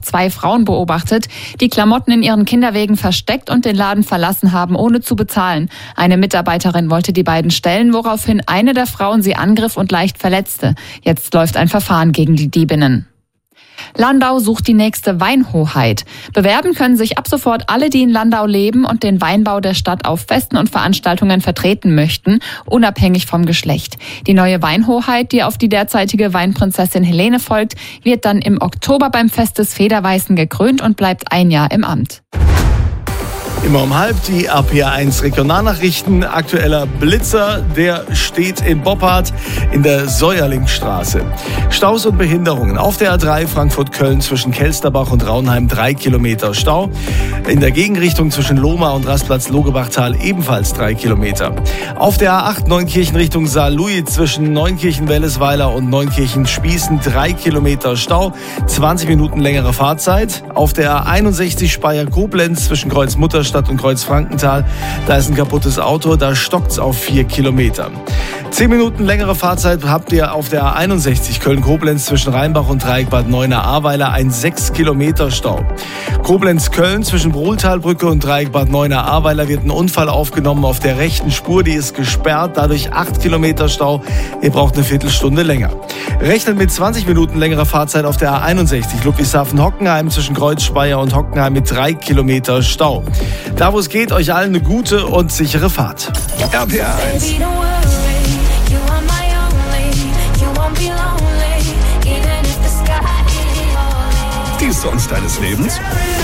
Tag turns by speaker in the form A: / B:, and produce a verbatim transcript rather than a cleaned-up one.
A: zwei Frauen beobachtet, die Klamotten in ihren Kinderwägen versteckt und den Laden verlassen haben, ohne zu bezahlen. Eine Mitarbeiterin wollte die beiden stellen, woraufhin eine der Frauen sie angriff und leicht verletzte. Jetzt läuft ein Verfahren gegen die Diebinnen. Landau sucht die nächste Weinhoheit. Bewerben können sich ab sofort alle, die in Landau leben und den Weinbau der Stadt auf Festen und Veranstaltungen vertreten möchten, unabhängig vom Geschlecht. Die neue Weinhoheit, die auf die derzeitige Weinprinzessin Helene folgt, wird dann im Oktober beim Fest des Federweißen gekrönt und bleibt ein Jahr im Amt.
B: Immer um halb die A P eins Regionalnachrichten. Aktueller Blitzer, der steht in Boppard in der Säuerlingstraße. Staus und Behinderungen. Auf der A drei Frankfurt-Köln zwischen Kelsterbach und Raunheim drei Kilometer Stau. In der Gegenrichtung zwischen Lohmar und Rastplatz Logebachtal ebenfalls drei Kilometer. Auf der A acht Neunkirchen Richtung Saarlouis zwischen Neunkirchen-Wellesweiler und Neunkirchen-Spießen drei Kilometer Stau. zwanzig Minuten längere Fahrzeit. Auf der A einundsechzig Speyer-Koblenz zwischen Kreuz-Mutterstadt und Kreuz-Frankenthal. Da ist ein kaputtes Auto, da stockt's auf vier Kilometer. Zehn Minuten längere Fahrzeit habt ihr auf der A einundsechzig Köln-Koblenz zwischen Rheinbach und Dreieck Bad Neuenahr-Ahrweiler, ein sechs Kilometer Stau. Koblenz-Köln zwischen Brohltalbrücke und Dreieck Bad Neuenahr-Ahrweiler wird ein Unfall aufgenommen auf der rechten Spur, die ist gesperrt, dadurch acht Kilometer Stau. Ihr braucht eine Viertelstunde länger. Rechnet mit zwanzig Minuten längerer Fahrzeit auf der A einundsechzig Ludwigshafen-Hockenheim zwischen Kreuzspeier und Hockenheim mit drei Kilometer Stau. Da wo es geht, euch allen eine gute und sichere Fahrt. R P R eins.
C: Die Songs deines Lebens?